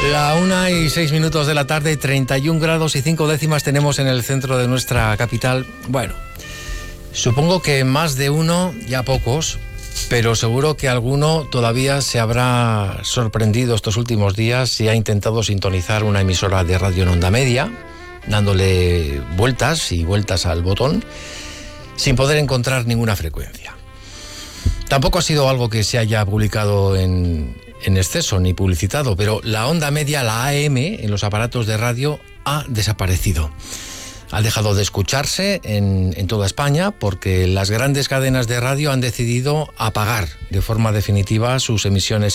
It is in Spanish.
La 1:06 de la tarde, 31 grados y 5 décimas tenemos en el centro de nuestra capital. Bueno, supongo que más de uno, ya pocos, pero seguro que alguno todavía se habrá sorprendido estos últimos días si ha intentado sintonizar una emisora de radio en onda media, dándole vueltas y vueltas al botón, sin poder encontrar ninguna frecuencia. Tampoco ha sido algo que se haya publicado en exceso ni publicitado, pero la onda media, la AM, en los aparatos de radio ha desaparecido. Ha dejado de escucharse en toda España porque las grandes cadenas de radio han decidido apagar de forma definitiva sus emisiones